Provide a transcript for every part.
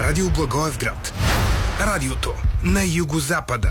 Радио Благоевград. Радиото на югозапада.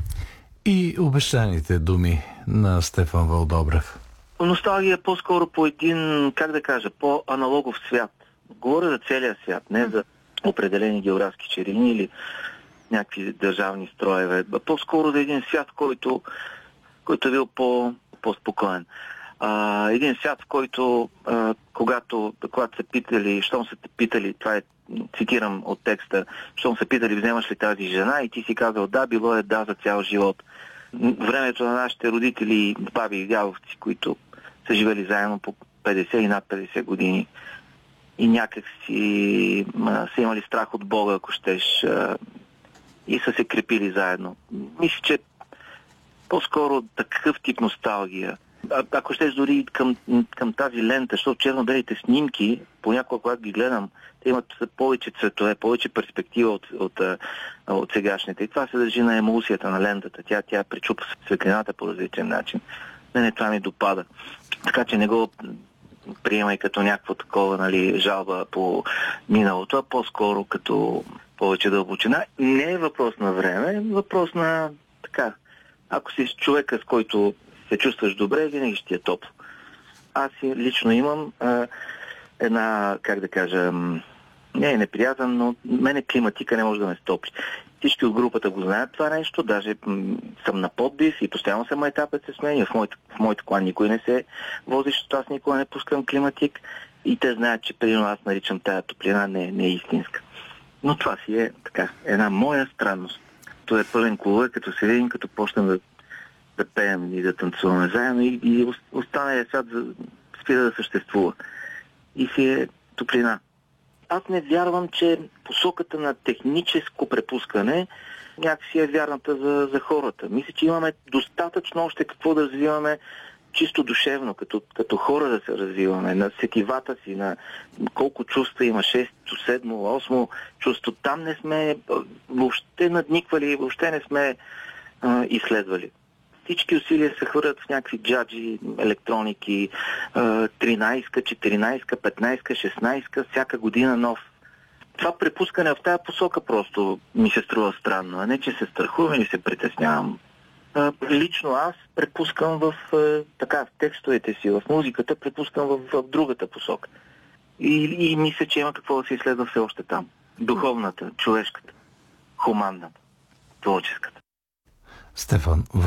И обещаните думи на Стефан Вълдобрев. Носталгия е по-скоро по един, как да кажа, по-аналогов свят. Говоря за целия свят, не за определени географски черини или някакви държавни строеве. По-скоро за един свят, който е бил по-спокоен. Един свят, в който когато се питали, щом са те питали, това е, цитирам от текста, щом са питали, вземаш ли тази жена, и ти си казал да, било е да за цял живот. Времето на нашите родители, баби и дядовци, които са живели заедно по 50 и над 50 години и някак си са имали страх от Бога, ако щеш, и са се крепили заедно. Мисля, че по-скоро такъв тип носталгия. Ако щеш дори към тази лента, защото черно-белите снимки, понякога когато ги гледам, те имат повече цветове, повече перспектива от сегашните. И това се държи на емулсията на лентата. Тя причупва светлината по различен начин. Мене това ми допада. Така че не го приемай като някакво такова, жалба по миналото, а по-скоро като повече дълбочина. Не е въпрос на време, е въпрос на така. Ако си човека, с който се чувстваш добре, винаги ще ти е топло. Аз лично имам една, как да кажа, не е неприятен, но мене климатика не може да ме стопли. Всички от групата го знаят това нещо, даже съм на подбив и постоянно се майтапят с мен. В моята кола никой не се вози, защото аз никога не пускам климатик и те знаят, че примерно аз наричам тая топлина не е истинска. Но това си е така, една моя странност. То е пълен колор, като се видим, като почнем да пеем и да танцуваме заедно и останалият свят спира да съществува. И си е топлина. Аз не вярвам, че посоката на техническо препускане някакси е вярната за хората. Мисля, че имаме достатъчно още какво да развиваме чисто душевно, като хора да се развиваме, на сетивата си, на колко чувства има, 6, 7, 8 чувство. Там не сме въобще надниквали, въобще не сме изследвали. Всички усилия се хвърлят в някакви джаджи, електроники, 13-ка, 14-ка, 15-ка, 16-ка, всяка година нов. Това препускане в тази посока просто ми се струва странно, а не че се страхувам или се притеснявам. Лично аз препускам в текстовете си, в музиката, препускам в другата посока. И мисля, че има какво да се изследва все още там. Духовната, човешката, хуманната, творческата. Стефан